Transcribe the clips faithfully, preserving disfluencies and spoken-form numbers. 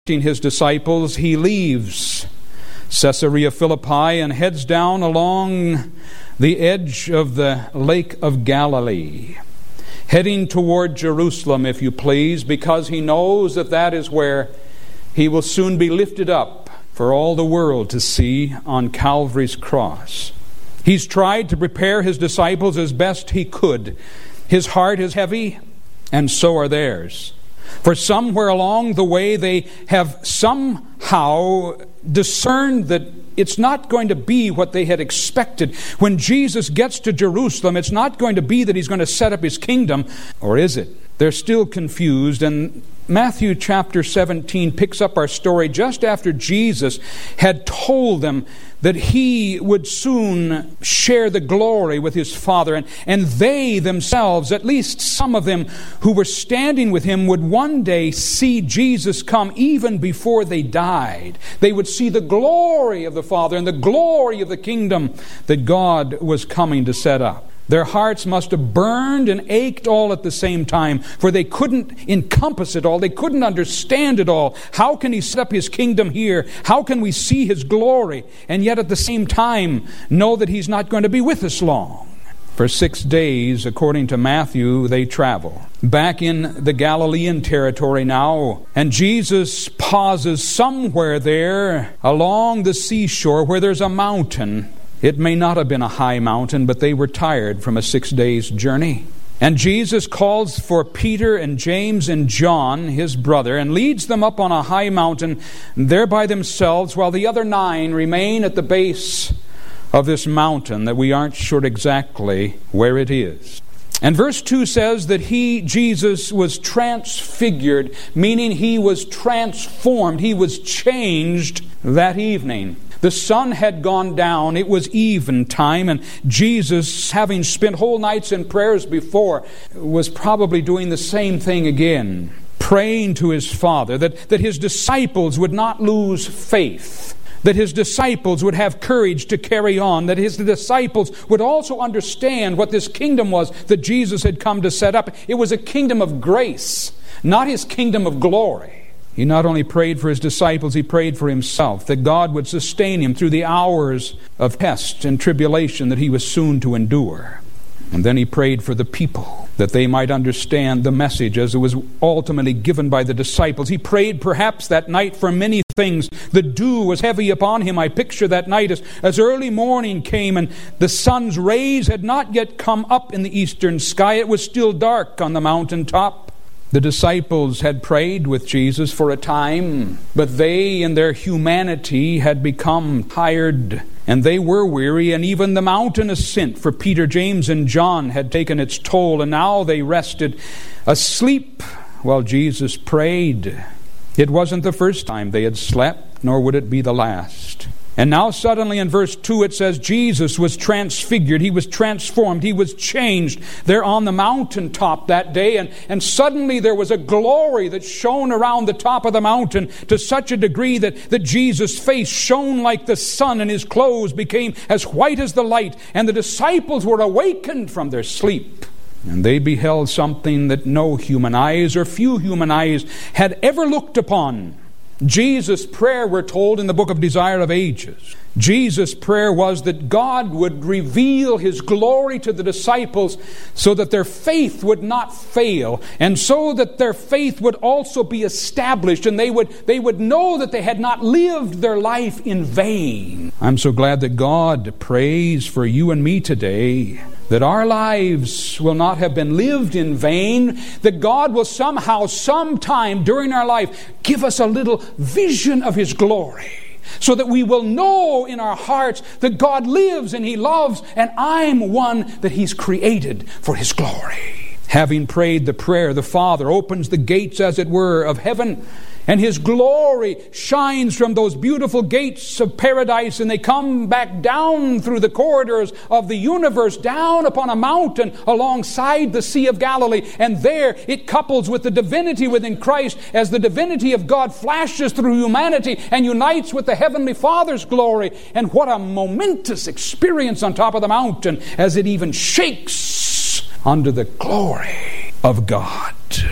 His disciples, he leaves Caesarea Philippi and heads down along the edge of the Lake of Galilee, heading toward Jerusalem, if you please, because he knows that that is where he will soon be lifted up for all the world to see on Calvary's cross. He's tried to prepare his disciples as best he could. His heart is heavy, and so are theirs. For somewhere along the way they have somehow discerned that it's not going to be what they had expected. When Jesus gets to Jerusalem, it's not going to be that he's going to set up his kingdom, or is it? They're still confused, and Matthew chapter seventeen picks up our story just after Jesus had told them that he would soon share the glory with his Father, and, and they themselves, at least some of them who were standing with him, would one day see Jesus come even before they died. They would see the glory of the Father and the glory of the kingdom that God was coming to set up. Their hearts must have burned and ached all at the same time, for they couldn't encompass it all. They couldn't understand it all. How can he set up his kingdom here? How can we see his glory and yet at the same time know that he's not going to be with us long? For six days, according to Matthew, they travel. Back in the Galilean territory now, and Jesus pauses somewhere there along the seashore where there's a mountain. It may not have been a high mountain, but they were tired from a six days journey. And Jesus calls for Peter and James and John, his brother, and leads them up on a high mountain there by themselves, while the other nine remain at the base of this mountain that we aren't sure exactly where it is. And verse two says that he, Jesus, was transfigured, meaning he was transformed. He was changed that evening. The sun had gone down. It was eventime, and Jesus, having spent whole nights in prayers before, was probably doing the same thing again, praying to his Father that, that his disciples would not lose faith, that his disciples would have courage to carry on, that his disciples would also understand what this kingdom was that Jesus had come to set up. It was a kingdom of grace, not his kingdom of glory. He not only prayed for his disciples, he prayed for himself, that God would sustain him through the hours of test and tribulation that he was soon to endure. And then he prayed for the people, that they might understand the message as it was ultimately given by the disciples. He prayed perhaps that night for many things. The dew was heavy upon him. I picture that night as, as early morning came and the sun's rays had not yet come up in the eastern sky. It was still dark on the mountaintop. The disciples had prayed with Jesus for a time, but they in their humanity had become tired, and they were weary, and even the mountain ascent for Peter, James, and John had taken its toll, and now they rested asleep while Jesus prayed. It wasn't the first time they had slept, nor would it be the last. And now suddenly in verse two it says Jesus was transfigured. He was transformed. He was changed there on the mountaintop that day. And, and suddenly there was a glory that shone around the top of the mountain to such a degree that, that Jesus' face shone like the sun and his clothes became as white as the light. And the disciples were awakened from their sleep. And they beheld something that no human eyes or few human eyes had ever looked upon. Jesus' prayer, we're told in the book of Desire of Ages, Jesus' prayer was that God would reveal his glory to the disciples so that their faith would not fail, and so that their faith would also be established, and they would, they would know that they had not lived their life in vain. I'm so glad that God prays for you and me today, that our lives will not have been lived in vain, that God will somehow, sometime during our life, give us a little vision of his glory, so that we will know in our hearts that God lives and he loves, and I'm one that he's created for his glory. Having prayed the prayer, the Father opens the gates, as it were, of heaven, and his glory shines from those beautiful gates of paradise, and they come back down through the corridors of the universe, down upon a mountain alongside the Sea of Galilee. And there it couples with the divinity within Christ as the divinity of God flashes through humanity and unites with the Heavenly Father's glory. And what a momentous experience on top of the mountain as it even shakes under the glory of God.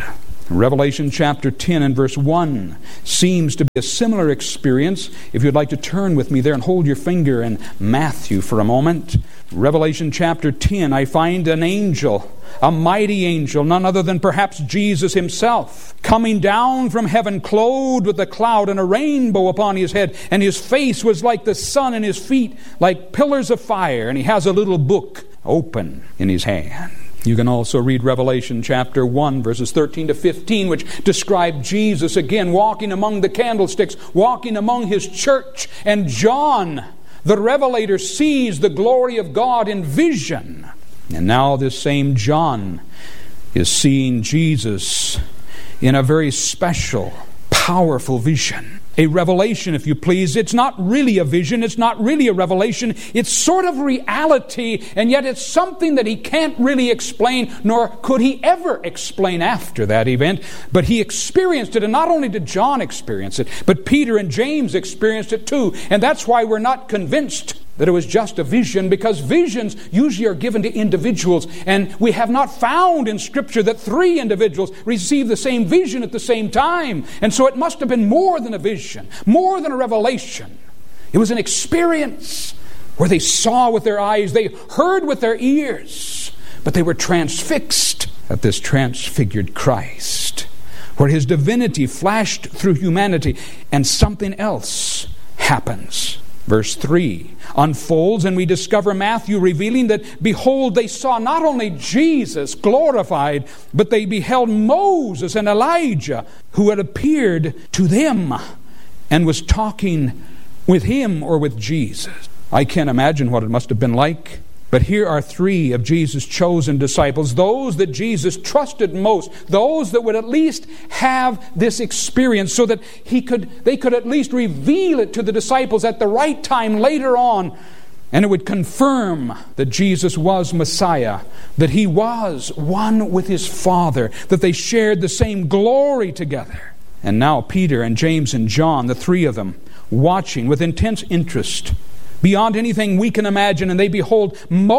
Revelation chapter ten and verse one seems to be a similar experience. If you'd like to turn with me there and hold your finger in Matthew for a moment. Revelation chapter ten, I find an angel, a mighty angel, none other than perhaps Jesus himself, coming down from heaven, clothed with a cloud and a rainbow upon his head, and his face was like the sun, and his feet like pillars of fire, and he has a little book open in his hand. You can also read Revelation chapter one, verses thirteen to fifteen, which describe Jesus again walking among the candlesticks, walking among his church. And John, the revelator, sees the glory of God in vision. And now this same John is seeing Jesus in a very special, powerful vision. A revelation, if you please. It's not really a vision. It's not really a revelation. It's sort of reality, and yet it's something that he can't really explain, nor could he ever explain after that event. But he experienced it, and not only did John experience it, but Peter and James experienced it too. And that's why we're not convinced that it was just a vision, because visions usually are given to individuals, and we have not found in Scripture that three individuals received the same vision at the same time. And so it must have been more than a vision, more than a revelation. It was an experience where they saw with their eyes, they heard with their ears, but they were transfixed at this transfigured Christ, where his divinity flashed through humanity, and something else happens. Verse three unfolds, and we discover Matthew revealing that, behold, they saw not only Jesus glorified, but they beheld Moses and Elijah, who had appeared to them and was talking with him or with Jesus. I can't imagine what it must have been like. But here are three of Jesus' chosen disciples, those that Jesus trusted most, those that would at least have this experience so that he could, they could at least reveal it to the disciples at the right time later on, and it would confirm that Jesus was Messiah, that he was one with his Father, that they shared the same glory together. And now Peter and James and John, the three of them, watching with intense interest, beyond anything we can imagine, and they behold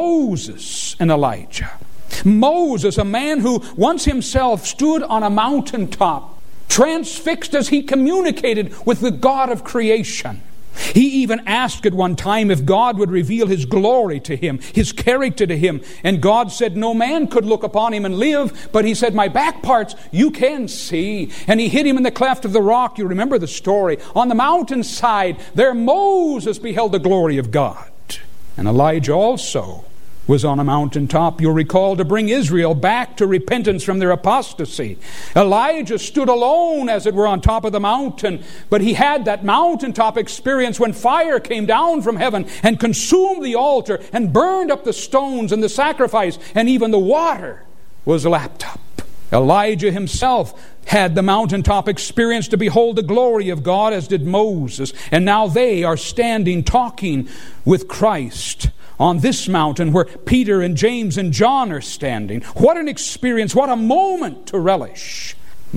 Moses and Elijah. Moses, a man who once himself stood on a mountaintop, transfixed as he communicated with the God of creation. He even asked at one time if God would reveal his glory to him, his character to him. And God said no man could look upon him and live, but he said, my back parts you can see. And he hid him in the cleft of the rock. You remember the story. On the mountainside, there Moses beheld the glory of God. And Elijah also was on a mountaintop, you'll recall, to bring Israel back to repentance from their apostasy. Elijah stood alone, as it were, on top of the mountain, but he had that mountaintop experience when fire came down from heaven and consumed the altar and burned up the stones and the sacrifice, and even the water was lapped up. Elijah himself had the mountaintop experience to behold the glory of God, as did Moses. And now they are standing talking with Christ on this mountain where Peter and James and John are standing. What an experience, what a moment to relish.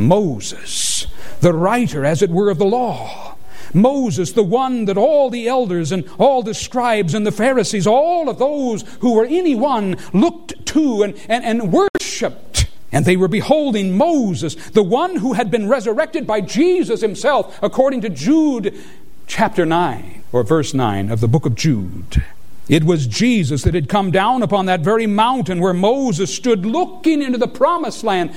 Moses, the writer, as it were, of the law. Moses, the one that all the elders and all the scribes and the Pharisees, all of those who were anyone, looked to and, and, and worshipped. And they were beholding Moses, the one who had been resurrected by Jesus himself, according to Jude chapter nine, or verse nine of the book of Jude. It was Jesus that had come down upon that very mountain where Moses stood looking into the promised land.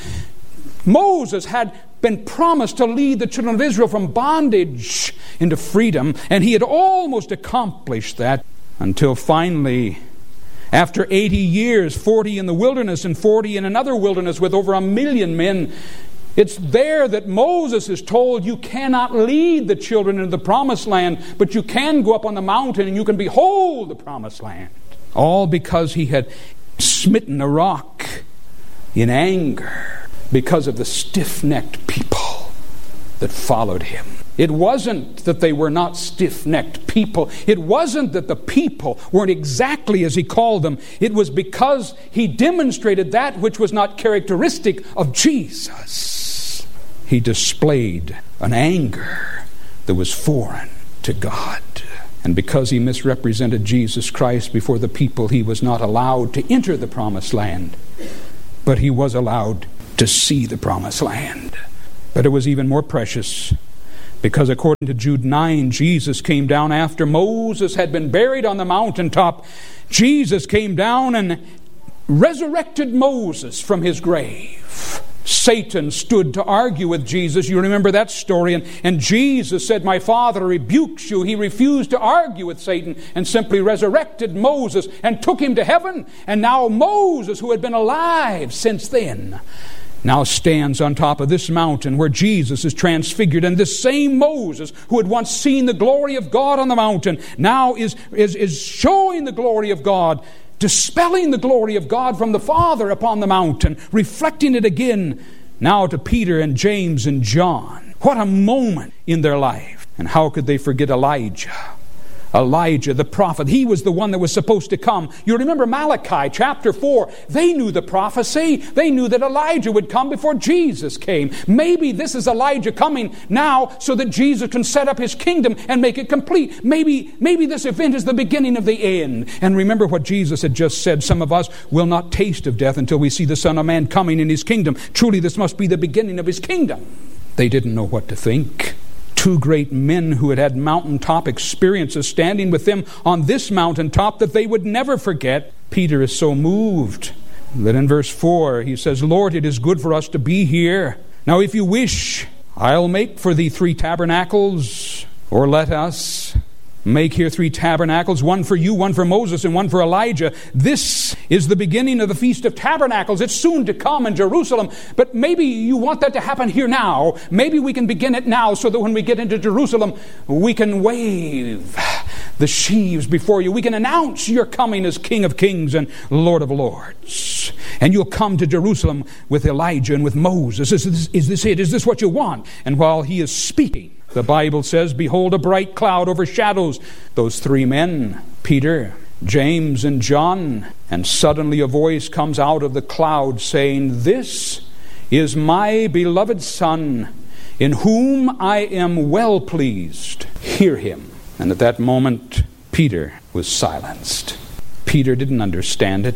Moses had been promised to lead the children of Israel from bondage into freedom, and he had almost accomplished that until finally, after eighty years, forty in the wilderness and forty in another wilderness with over a million men, it's there that Moses is told, you cannot lead the children into the promised land, but you can go up on the mountain and you can behold the promised land. All because he had smitten a rock in anger because of the stiff-necked people that followed him. It wasn't that they were not stiff-necked people. It wasn't that the people weren't exactly as he called them. It was because he demonstrated that which was not characteristic of Jesus. He displayed an anger that was foreign to God. And because he misrepresented Jesus Christ before the people, he was not allowed to enter the promised land, but he was allowed to see the promised land. But it was even more precious, because according to Jude nine, Jesus came down after Moses had been buried on the mountaintop. Jesus came down and resurrected Moses from his grave. Satan stood to argue with Jesus. You remember that story. And, and Jesus said, "My Father rebukes you." He refused to argue with Satan and simply resurrected Moses and took him to heaven. And now Moses, who had been alive since then, now stands on top of this mountain where Jesus is transfigured. And this same Moses who had once seen the glory of God on the mountain now is, is, is showing the glory of God, dispelling the glory of God from the Father upon the mountain, reflecting it again now to Peter and James and John. What a moment in their life. And how could they forget Elijah? Elijah, the prophet, he was the one that was supposed to come. You remember Malachi chapter four. They knew the prophecy. They knew that Elijah would come before Jesus came. Maybe this is Elijah coming now so that Jesus can set up his kingdom and make it complete. Maybe, maybe this event is the beginning of the end. And remember what Jesus had just said. Some of us will not taste of death until we see the Son of Man coming in his kingdom. Truly, this must be the beginning of his kingdom. They didn't know what to think. Two great men who had had mountaintop experiences standing with them on this mountaintop that they would never forget. Peter is so moved that in verse four he says, "Lord, it is good for us to be here. Now if you wish, I'll make for thee three tabernacles, or let us make here three tabernacles, one for you, one for Moses, and one for Elijah." This is the beginning of the Feast of Tabernacles. It's soon to come in Jerusalem. But maybe you want that to happen here now. Maybe we can begin it now so that when we get into Jerusalem, we can wave the sheaves before you. We can announce your coming as King of Kings and Lord of Lords. And you'll come to Jerusalem with Elijah and with Moses. Is this, is this it? Is this what you want? And while he is speaking, the Bible says, "Behold, a bright cloud overshadows those three men, Peter, James, and John. And suddenly a voice comes out of the cloud saying, 'This is my beloved Son, in whom I am well pleased. Hear him.'" And at that moment, Peter was silenced. Peter didn't understand it.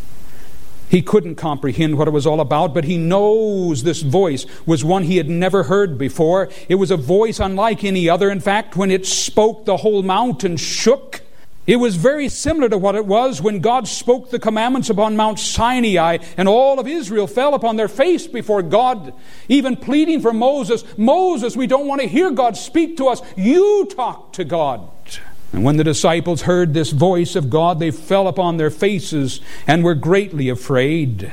He couldn't comprehend what it was all about, but he knows this voice was one he had never heard before. It was a voice unlike any other. In fact, when it spoke, the whole mountain shook. It was very similar to what it was when God spoke the commandments upon Mount Sinai, and all of Israel fell upon their face before God, even pleading for Moses. "Moses, we don't want to hear God speak to us. You talk to God." And when the disciples heard this voice of God, they fell upon their faces and were greatly afraid,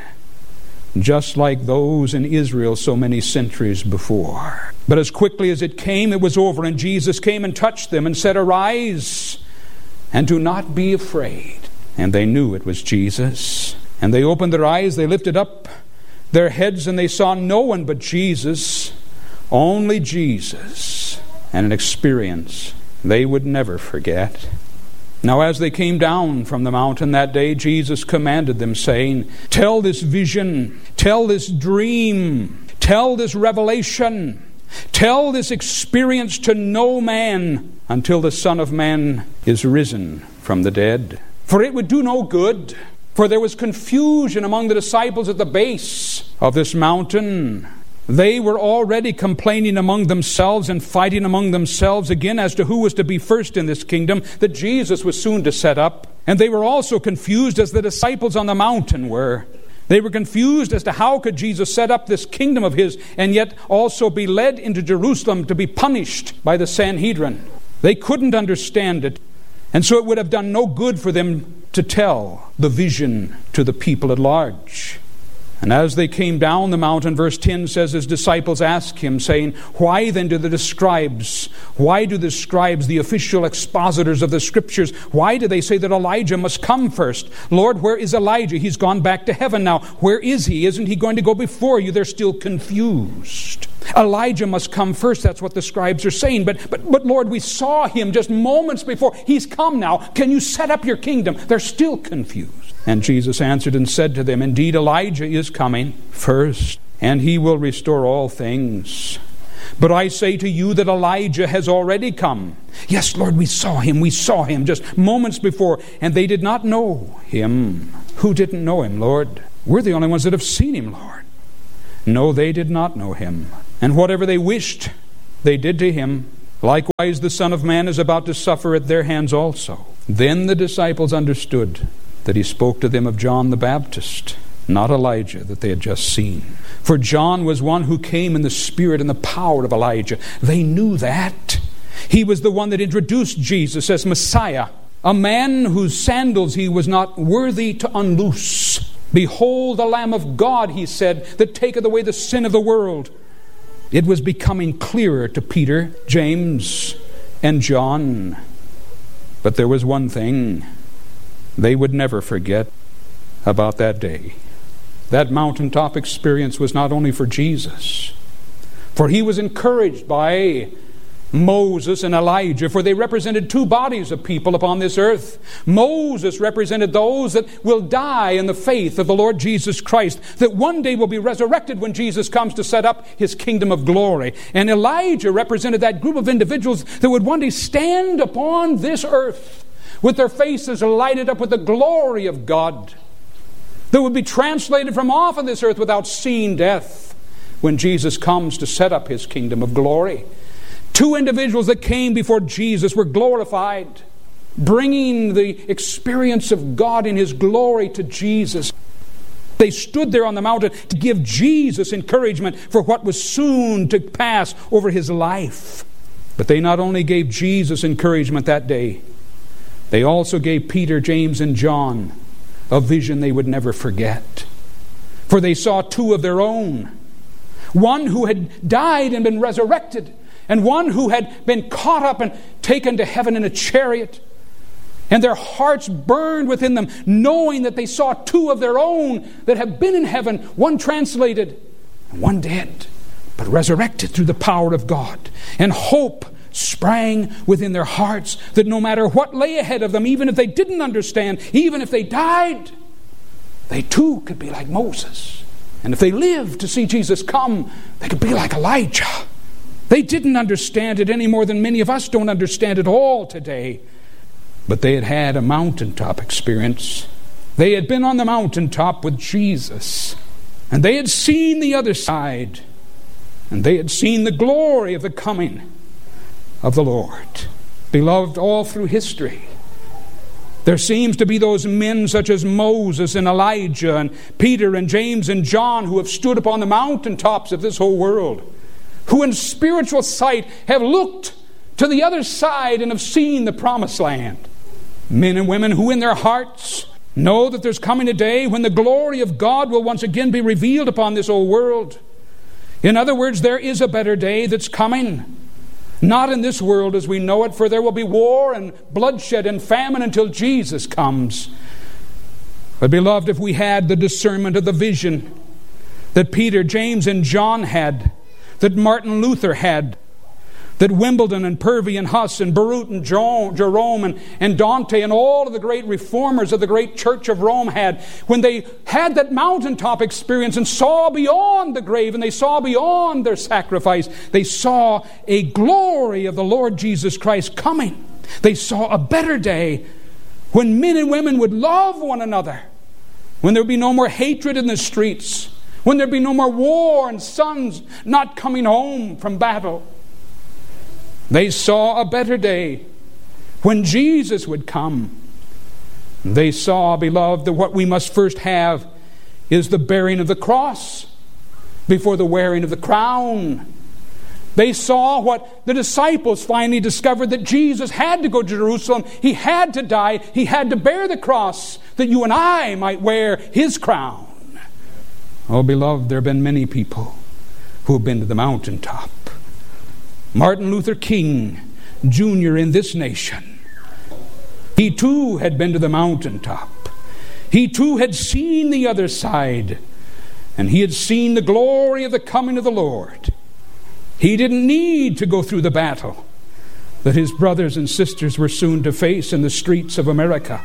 just like those in Israel so many centuries before. But as quickly as it came, it was over, and Jesus came and touched them and said, "Arise, and do not be afraid." And they knew it was Jesus. And they opened their eyes, they lifted up their heads, and they saw no one but Jesus, only Jesus, and an experience they would never forget. Now as they came down from the mountain that day, Jesus commanded them, saying, "Tell this vision, tell this dream, tell this revelation, tell this experience to no man until the Son of Man is risen from the dead. For it would do no good, for there was confusion among the disciples at the base of this mountain. They were already complaining among themselves and fighting among themselves again as to who was to be first in this kingdom that Jesus was soon to set up. And they were also confused as the disciples on the mountain were. They were confused as to how could Jesus set up this kingdom of his and yet also be led into Jerusalem to be punished by the Sanhedrin. They couldn't understand it. And so it would have done no good for them to tell the vision to the people at large. And as they came down the mountain, verse ten says, his disciples asked him, saying, "Why then do the scribes, why do the scribes, the official expositors of the scriptures, why do they say that Elijah must come first? Lord, where is Elijah? He's gone back to heaven now. Where is he? Isn't he going to go before you?" They're still confused. Elijah must come first. That's what the scribes are saying. But, but, but Lord, we saw him just moments before. He's come now. Can you set up your kingdom? They're still confused. And Jesus answered and said to them, "Indeed, Elijah is coming first, and he will restore all things. But I say to you that Elijah has already come. Yes, Lord, we saw him. We saw him just moments before, and they did not know him." Who didn't know him, Lord? We're the only ones that have seen him, Lord. No, they did not know him. And whatever they wished, they did to him. Likewise, the Son of Man is about to suffer at their hands also. Then the disciples understood that he spoke to them of John the Baptist, not Elijah that they had just seen. For John was one who came in the spirit and the power of Elijah. They knew that. He was the one that introduced Jesus as Messiah, a man whose sandals he was not worthy to unloose. Behold the Lamb of God, he said, that taketh away the sin of the world. It was becoming clearer to Peter, James, and John. But there was one thing they would never forget about that day. That mountaintop experience was not only for Jesus, for he was encouraged by Moses and Elijah, for they represented two bodies of people upon this earth. Moses represented those that will die in the faith of the Lord Jesus Christ, that one day will be resurrected when Jesus comes to set up his kingdom of glory. And Elijah represented that group of individuals that would one day stand upon this earth with their faces lighted up with the glory of God, that would be translated from off of this earth without seeing death when Jesus comes to set up his kingdom of glory. Two individuals that came before Jesus were glorified, bringing the experience of God in his glory to Jesus. They stood there on the mountain to give Jesus encouragement for what was soon to pass over his life. But they not only gave Jesus encouragement that day, they also gave Peter, James, and John a vision they would never forget. For they saw two of their own, one who had died and been resurrected, and one who had been caught up and taken to heaven in a chariot. And their hearts burned within them, knowing that they saw two of their own that have been in heaven, one translated and one dead, but resurrected through the power of God. And hope sprang within their hearts that no matter what lay ahead of them, even if they didn't understand, even if they died, they too could be like Moses. And if they lived to see Jesus come, they could be like Elijah. They didn't understand it any more than many of us don't understand it all today. But they had had a mountaintop experience. They had been on the mountaintop with Jesus. And they had seen the other side. And they had seen the glory of the coming of the Lord. Beloved, all through history, there seems to be those men such as Moses and Elijah and Peter and James and John who have stood upon the mountaintops of this whole world, who in spiritual sight have looked to the other side and have seen the promised land. Men and women who in their hearts know that there's coming a day when the glory of God will once again be revealed upon this old world. In other words, there is a better day that's coming. Not in this world as we know it, for there will be war and bloodshed and famine until Jesus comes. But beloved, if we had the discernment of the vision that Peter, James, and John had, that Martin Luther had, that Wimbledon and Purvey and Huss and Barut and Jerome and, and Dante and all of the great reformers of the great Church of Rome had, when they had that mountaintop experience and saw beyond the grave and they saw beyond their sacrifice, they saw a glory of the Lord Jesus Christ coming. They saw a better day when men and women would love one another, when there would be no more hatred in the streets, when there'd be no more war and sons not coming home from battle. They saw a better day when Jesus would come. They saw, beloved, that what we must first have is the bearing of the cross before the wearing of the crown. They saw what the disciples finally discovered, that Jesus had to go to Jerusalem. He had to die. He had to bear the cross that you and I might wear his crown. Oh, beloved, there have been many people who have been to the mountaintop. Martin Luther King Junior in this nation, he too had been to the mountaintop. He too had seen the other side, and he had seen the glory of the coming of the Lord. He didn't need to go through the battle that his brothers and sisters were soon to face in the streets of America.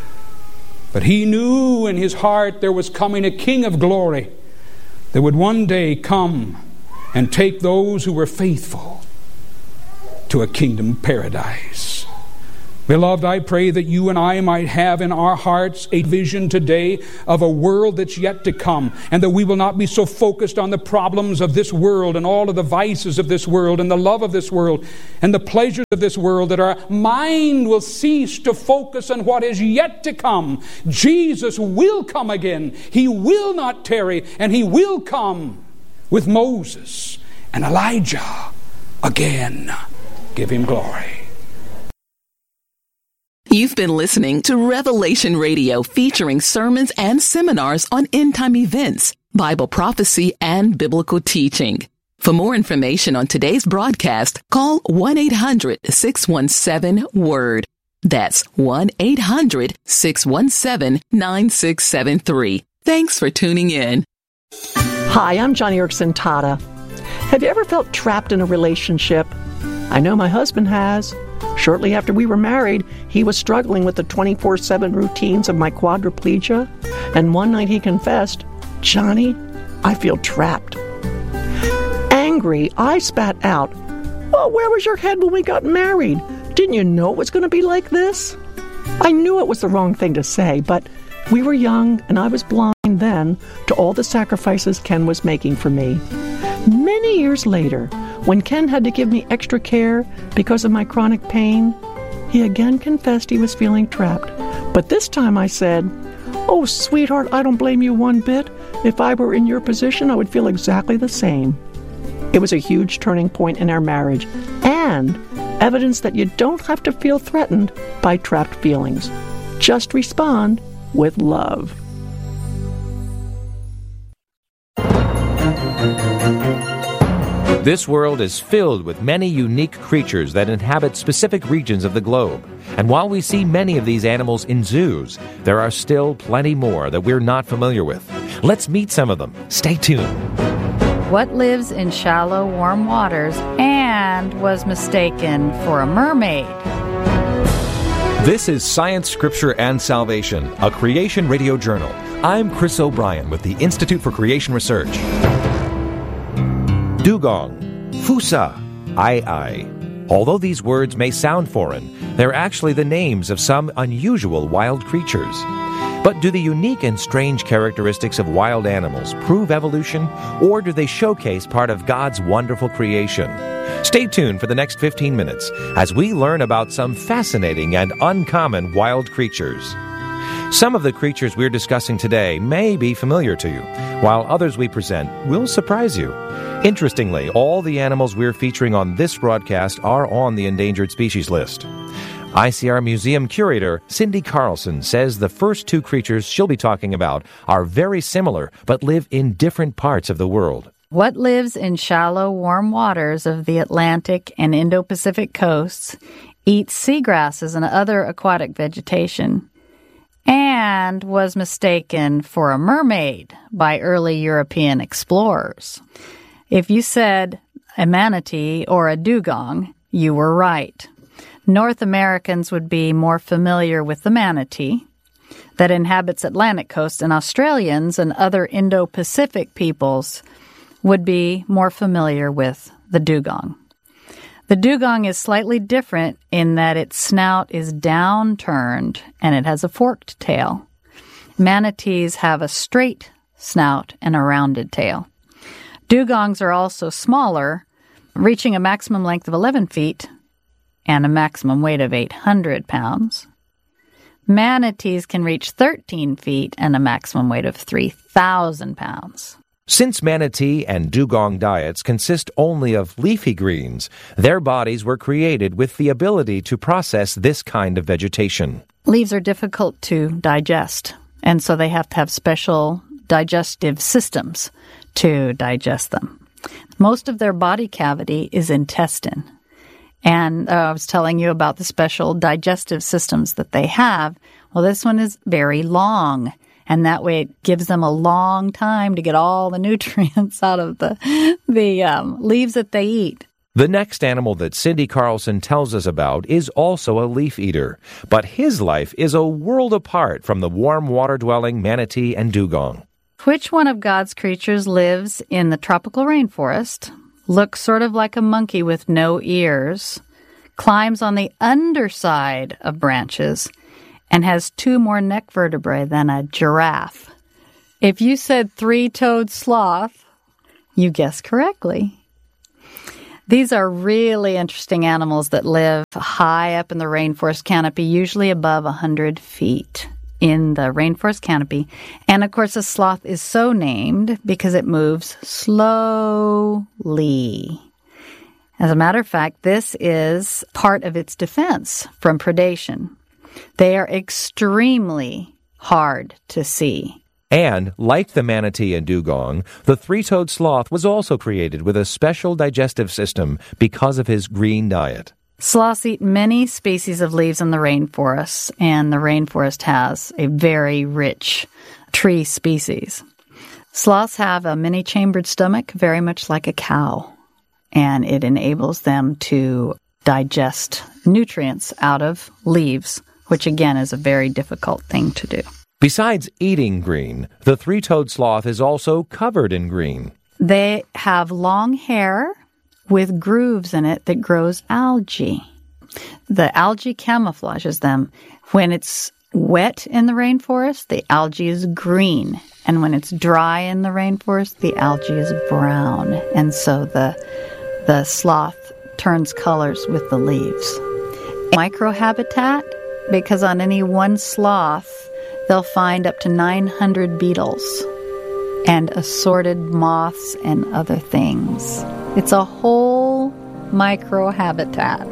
But he knew in his heart there was coming a King of glory that would one day come and take those who were faithful to a kingdom paradise. Beloved, I pray that you and I might have in our hearts a vision today of a world that's yet to come, and that we will not be so focused on the problems of this world and all of the vices of this world and the love of this world and the pleasures of this world, that our mind will cease to focus on what is yet to come. Jesus will come again. He will not tarry, and He will come with Moses and Elijah again. Give Him glory. You've been listening to Revelation Radio, featuring sermons and seminars on end-time events, Bible prophecy, and biblical teaching. For more information on today's broadcast, call one eight hundred six one seven WORD. That's one eight hundred six one seven nine six seven three. Thanks for tuning in. Hi, I'm Joni Eareckson Tada. Have you ever felt trapped in a relationship? I know my husband has. Shortly after we were married, he was struggling with the twenty-four seven routines of my quadriplegia, and one night he confessed, "Johnny, I feel trapped." Angry, I spat out, "Well, where was your head when we got married? Didn't you know it was going to be like this?" I knew it was the wrong thing to say, but we were young, and I was blind then to all the sacrifices Ken was making for me. Many years later, when Ken had to give me extra care because of my chronic pain, he again confessed he was feeling trapped. But this time I said, "Oh, sweetheart, I don't blame you one bit. If I were in your position, I would feel exactly the same." It was a huge turning point in our marriage, and evidence that you don't have to feel threatened by trapped feelings. Just respond with love. This world is filled with many unique creatures that inhabit specific regions of the globe. And while we see many of these animals in zoos, there are still plenty more that we're not familiar with. Let's meet some of them. Stay tuned. What lives in shallow, warm waters and was mistaken for a mermaid? This is Science, Scripture, and Salvation, a Creation Radio Journal. I'm Chris O'Brien with the Institute for Creation Research. Dugong, Fusa, Ai. Although these words may sound foreign, they're actually the names of some unusual wild creatures. But do the unique and strange characteristics of wild animals prove evolution, or do they showcase part of God's wonderful creation? Stay tuned for the next fifteen minutes as we learn about some fascinating and uncommon wild creatures. Some of the creatures we're discussing today may be familiar to you, while others we present will surprise you. Interestingly, all the animals we're featuring on this broadcast are on the endangered species list. I C R Museum curator Cindy Carlson says the first two creatures she'll be talking about are very similar but live in different parts of the world. What lives in shallow, warm waters of the Atlantic and Indo-Pacific coasts, eats seagrasses and other aquatic vegetation, and was mistaken for a mermaid by early European explorers. If you said a manatee or a dugong, you were right. North Americans would be more familiar with the manatee that inhabits Atlantic coast, and Australians and other Indo-Pacific peoples would be more familiar with the dugong. The dugong is slightly different in that its snout is downturned and it has a forked tail. Manatees have a straight snout and a rounded tail. Dugongs are also smaller, reaching a maximum length of eleven feet and a maximum weight of eight hundred pounds. Manatees can reach thirteen feet and a maximum weight of three thousand pounds. Since manatee and dugong diets consist only of leafy greens, their bodies were created with the ability to process this kind of vegetation. Leaves are difficult to digest, and so they have to have special digestive systems to digest them. Most of their body cavity is intestine. And uh, I was telling you about the special digestive systems that they have. Well, this one is very long, and that way it gives them a long time to get all the nutrients out of the, the um, leaves that they eat. The next animal that Cindy Carlson tells us about is also a leaf eater, but his life is a world apart from the warm water-dwelling manatee and dugong. Which one of God's creatures lives in the tropical rainforest, looks sort of like a monkey with no ears, climbs on the underside of branches, and has two more neck vertebrae than a giraffe. If you said three-toed sloth, you guessed correctly. These are really interesting animals that live high up in the rainforest canopy, usually above one hundred feet in the rainforest canopy. And, of course, a sloth is so named because it moves slowly. As a matter of fact, this is part of its defense from predation. They are extremely hard to see. And, like the manatee and dugong, the three-toed sloth was also created with a special digestive system because of his green diet. Sloths eat many species of leaves in the rainforest, and the rainforest has a very rich tree species. Sloths have a many-chambered stomach, very much like a cow, and it enables them to digest nutrients out of leaves, which again is a very difficult thing to do. Besides eating green, the three-toed sloth is also covered in green. They have long hair with grooves in it that grows algae. The algae camouflages them. When it's wet in the rainforest, the algae is green. And when it's dry in the rainforest, the algae is brown. And so the, the sloth turns colors with the leaves. Microhabitat, because on any one sloth, they'll find up to nine hundred beetles and assorted moths and other things. It's a whole microhabitat.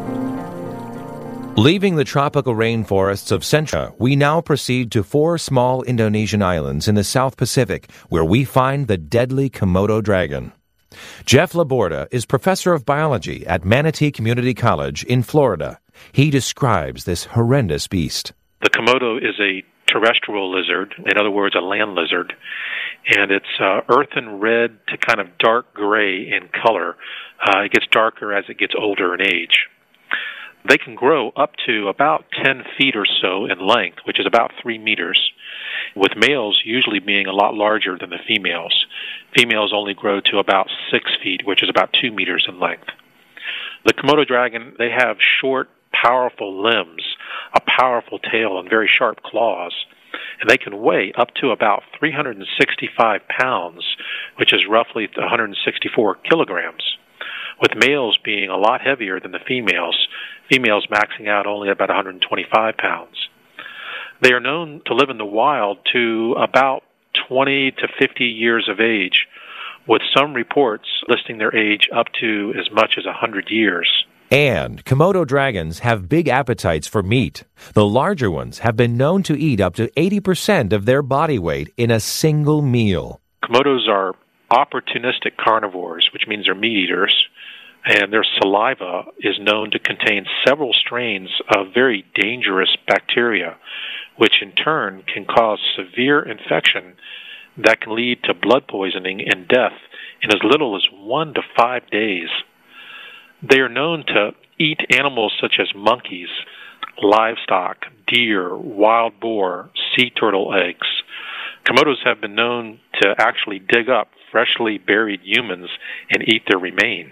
Leaving the tropical rainforests of Central, we now proceed to four small Indonesian islands in the South Pacific, where we find the deadly Komodo dragon. Jeff Laborda is professor of biology at Manatee Community College in Florida. He describes this horrendous beast. The Komodo is a terrestrial lizard, in other words, a land lizard, and it's uh, earthen red to kind of dark gray in color. Uh, it gets darker as it gets older in age. They can grow up to about ten feet or so in length, which is about three meters, with males usually being a lot larger than the females. Females only grow to about six feet, which is about two meters in length. The Komodo dragon, they have short, powerful limbs, a powerful tail, and very sharp claws. And they can weigh up to about three hundred sixty-five pounds, which is roughly one hundred sixty-four kilograms, with males being a lot heavier than the females, females maxing out only about one hundred twenty-five pounds. They are known to live in the wild to about twenty to fifty years of age, with some reports listing their age up to as much as one hundred years. And Komodo dragons have big appetites for meat. The larger ones have been known to eat up to eighty percent of their body weight in a single meal. Komodos are opportunistic carnivores, which means they're meat eaters, and their saliva is known to contain several strains of very dangerous bacteria, which in turn can cause severe infection that can lead to blood poisoning and death in as little as one to five days. They are known to eat animals such as monkeys, livestock, deer, wild boar, sea turtle eggs. Komodos have been known to actually dig up freshly buried humans and eat their remains.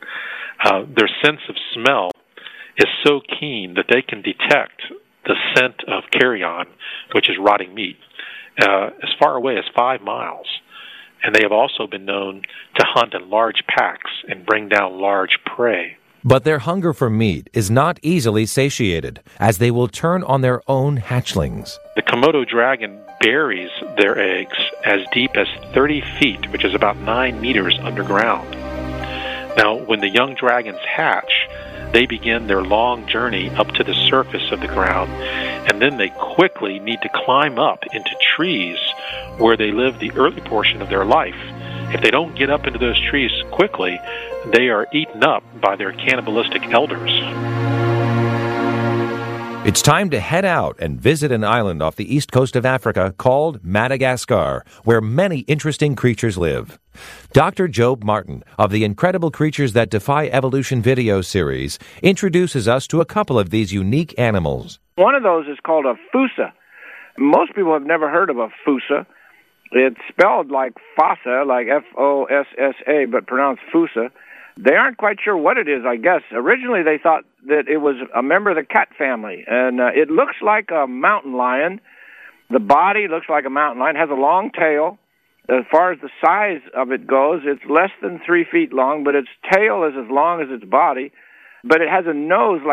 Uh, their sense of smell is so keen that they can detect the scent of carrion, which is rotting meat, uh, as far away as five miles. And they have also been known to hunt in large packs and bring down large prey. But their hunger for meat is not easily satiated, as they will turn on their own hatchlings. The Komodo dragon buries their eggs as deep as thirty feet, which is about nine meters underground. Now, when the young dragons hatch, they begin their long journey up to the surface of the ground, and then they quickly need to climb up into trees where they live the early portion of their life. If they don't get up into those trees quickly, they are eaten up by their cannibalistic elders. It's time to head out and visit an island off the east coast of Africa called Madagascar, where many interesting creatures live. Doctor Job Martin of the Incredible Creatures That Defy Evolution video series introduces us to a couple of these unique animals. One of those is called a fossa. Most people have never heard of a fossa. It's spelled like fossa, like F O S S A, but pronounced fossa. They aren't quite sure what it is, I guess. Originally, they thought that it was a member of the cat family, and uh, it looks like a mountain lion. The body looks like a mountain lion. It has a long tail. As far as the size of it goes, it's less than three feet long, but its tail is as long as its body. But it has a nose like